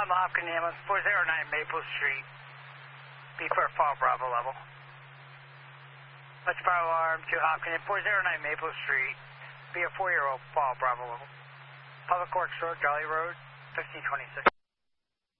Hopkins ambulance, 409 Maple Street. Be for fall Bravo level. Let's fire alarm to Hopkins, 409 Maple Street. Be a 4-year-old fall Bravo level. Public Works Road, Jolly Road, 1526.